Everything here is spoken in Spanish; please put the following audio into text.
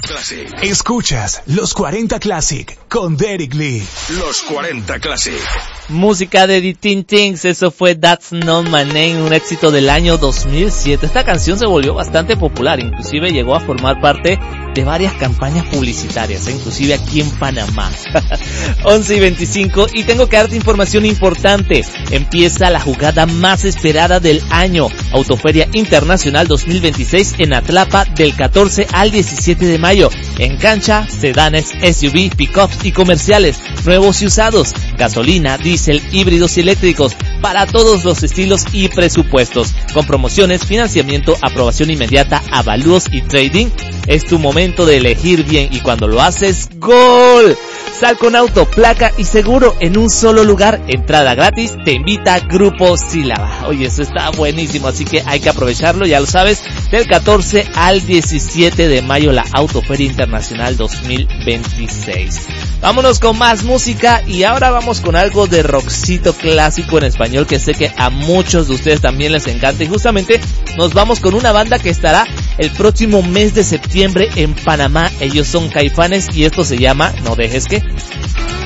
Classic. Escuchas Los 40 Classic con Derek Lee. Los 40 Classic. Música de The Teen Things, eso fue That's Not My Name, un éxito del año 2007. Esta canción se volvió bastante popular, inclusive llegó a formar parte de varias campañas publicitarias, inclusive aquí en Panamá. 11:25 y tengo que darte información importante. Empieza la jugada más esperada del año, Autoferia Internacional 2026 en Atlapa del 14 al 17 de mayo. En cancha, sedanes, SUV, pickups y comerciales, nuevos y usados, gasolina, diésel, híbridos y eléctricos, para todos los estilos y presupuestos, con promociones, financiamiento, aprobación inmediata, avalúos y trading. Es tu momento de elegir bien y cuando lo haces, ¡gol! Sal con auto, placa y seguro en un solo lugar. Entrada gratis, te invita Grupo Sílaba. Oye, eso está buenísimo, así que hay que aprovecharlo, ya lo sabes. Del 14 al 17 de mayo, la Autoferia Internacional 2026. Vámonos con más música y ahora vamos con algo de rockcito clásico en español que sé que a muchos de ustedes también les encanta. Y justamente nos vamos con una banda que estará el próximo mes de septiembre en Panamá. Ellos son Caifanes y esto se llama No Dejes Que.